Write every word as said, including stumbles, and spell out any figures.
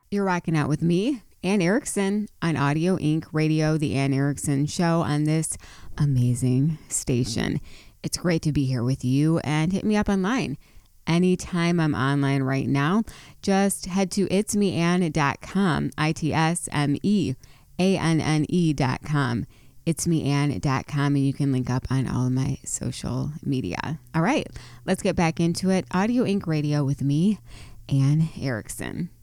You're rocking out with me, Ann Erickson, on Audio Inc Radio, the Ann Erickson Show on this amazing station. It's great to be here with you, and hit me up online. Anytime I'm online right now, just head to its me ann dot com, I T S M E A N N E dot com. its me ann dot com, and you can link up on all of my social media. All right, let's get back into it. Audio Inc Radio with me, Ann Erickson.